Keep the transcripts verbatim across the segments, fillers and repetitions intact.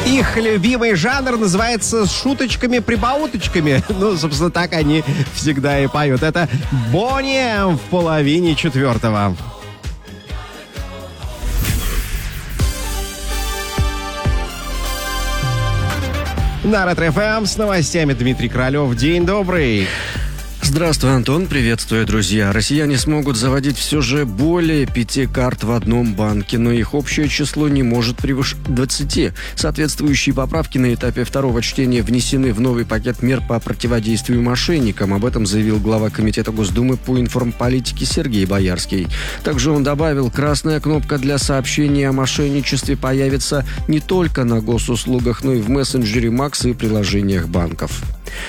Их любимый жанр называется шуточками-прибауточками. Ну, собственно, так они всегда и поют. Это Бонни Эм в половине четвертого. На Ретро-эф эм с новостями Дмитрий Королев. День добрый. Здравствуй, Антон. Приветствую, друзья. Россияне смогут заводить все же более пяти карт в одном банке, но их общее число не может превышать двадцати. Соответствующие поправки на этапе второго чтения внесены в новый пакет мер по противодействию мошенникам. Об этом заявил глава Комитета Госдумы по информполитике Сергей Боярский. Также он добавил, красная кнопка для сообщения о мошенничестве появится не только на госуслугах, но и в мессенджере Макс и приложениях банков.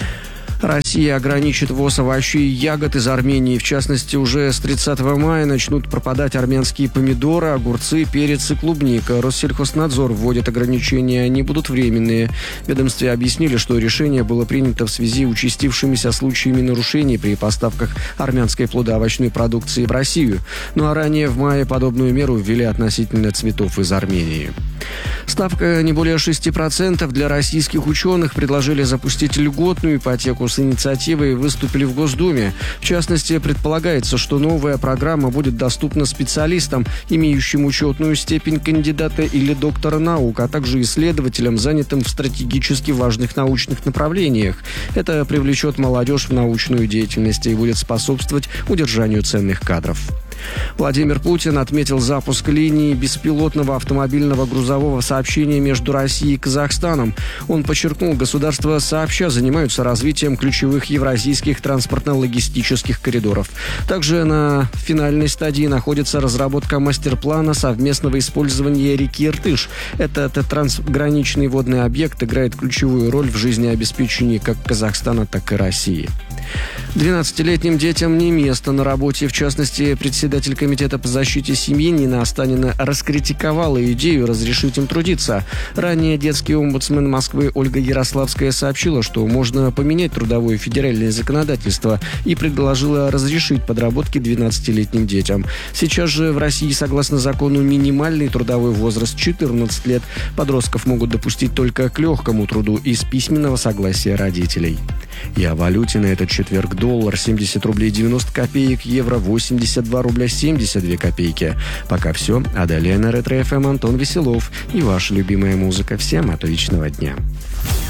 Россия ограничит ввоз овощей и ягод из Армении. В частности, уже с тридцатого мая начнут пропадать армянские помидоры, огурцы, перец и клубника. Россельхознадзор вводит ограничения, они будут временные. В ведомстве объяснили, что решение было принято в связи с участившимися случаями нарушений при поставках армянской плодоовощной продукции в Россию. Ну а ранее в мае подобную меру ввели относительно цветов из Армении. Ставка не более шести процентов. Для российских ученых предложили запустить льготную ипотеку. С инициативой выступили в Госдуме. В частности, предполагается, что новая программа будет доступна специалистам, имеющим учетную степень кандидата или доктора наук, а также исследователям, занятым в стратегически важных научных направлениях. Это привлечет молодежь в научную деятельность и будет способствовать удержанию ценных кадров. Владимир Путин отметил запуск линии беспилотного автомобильного грузового сообщения между Россией и Казахстаном. Он подчеркнул, государства сообща занимаются развитием ключевых евразийских транспортно-логистических коридоров. Также на финальной стадии находится разработка мастер-плана совместного использования реки Иртыш. Этот трансграничный водный объект играет ключевую роль в жизнеобеспечении как Казахстана, так и России. двенадцатилетним детям не место на работе. В частности, председатель Комитета по защите семьи Нина Останина раскритиковала идею разрешить им трудиться. Ранее детский омбудсмен Москвы Ольга Ярославская сообщила, что можно поменять трудовое федеральное законодательство, и предложила разрешить подработки двенадцатилетним детям. Сейчас же в России, согласно закону, минимальный трудовой возраст четырнадцать лет. Подростков могут допустить только к легкому труду и с письменного согласия родителей. И о валюте на этот четверг: доллар семьдесят рублей девяносто копеек, евро восемьдесят два рубля семьдесят две копейки. Пока все. А далее на Ретро-эф эм Антон Веселов и ваша любимая музыка. Всем отличного дня.